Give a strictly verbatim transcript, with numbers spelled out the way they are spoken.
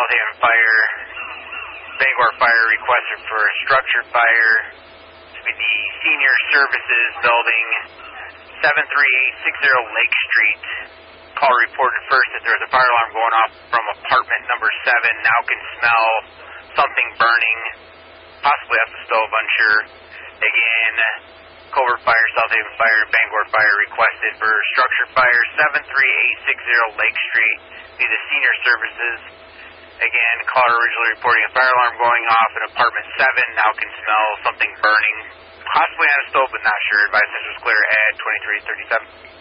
Southaven Fire, Bangor Fire requested for a structure fire to be the Senior Services Building, seven three eight six zero Lake Street. Call reported first that there was a fire alarm going off from apartment number seven. Now can smell something burning, possibly off the stove, unsure. Again, Covert Fire, Southaven Fire, Bangor Fire requested for structure fire, seven three eight six zero Lake Street, be the Senior Services. Again, caller originally reporting a fire alarm going off in apartment seven. Now can smell something burning, possibly on a stove, but not sure. Advice is clear at twenty-three thirty-seven.